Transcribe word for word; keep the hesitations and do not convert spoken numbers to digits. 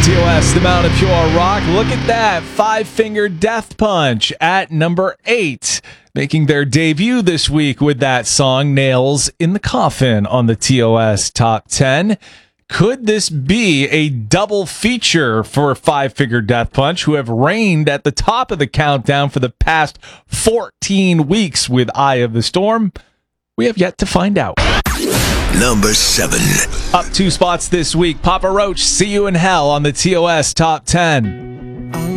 T O S, the Mount of Pure Rock. Look at that. Five Finger Death Punch at number eight. Making their debut this week with that song, Nails in the Coffin, on the T O S Top ten. Could this be a double feature for Five Finger Death Punch, who have reigned at the top of the countdown for the past fourteen weeks with Eye of the Storm? We have yet to find out. Number seven. Up two spots this week, Papa Roach, See You in Hell on the T O S Top ten.